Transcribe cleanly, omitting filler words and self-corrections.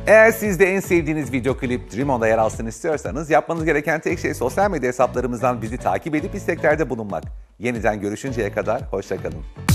Eğer siz de en sevdiğiniz video klip Dream On'da yer alsın istiyorsanız yapmanız gereken tek şey sosyal medya hesaplarımızdan bizi takip edip isteklerde bulunmak. Yeniden görüşünceye kadar hoşça kalın.